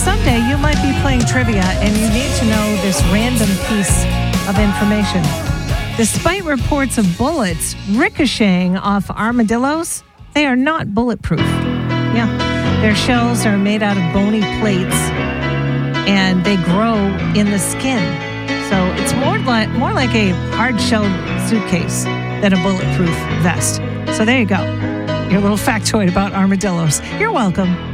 someday you might be playing trivia and you need to know this random piece of information. Despite reports of bullets ricocheting off armadillos, they are not bulletproof. Yeah, their shells are made out of bony plates and they grow in the skin. So it's more like a hard-shelled suitcase than a bulletproof vest. So there you go. Your little factoid about armadillos. You're welcome.